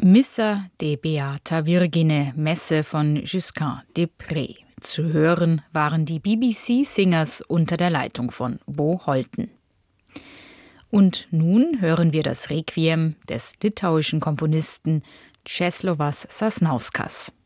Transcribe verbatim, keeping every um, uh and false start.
Missa de Beata Virgine, Messe von Josquin des Prez. Zu hören waren die B B C Singers unter der Leitung von Bo Holten. Und nun hören wir das Requiem des litauischen Komponisten Czesławas Sasnauskas.